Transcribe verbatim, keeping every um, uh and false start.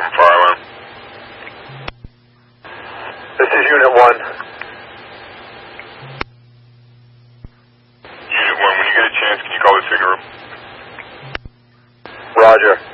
from fire alarm. This is Unit one. Unit one, when you get a chance, can you call the signal room? Roger.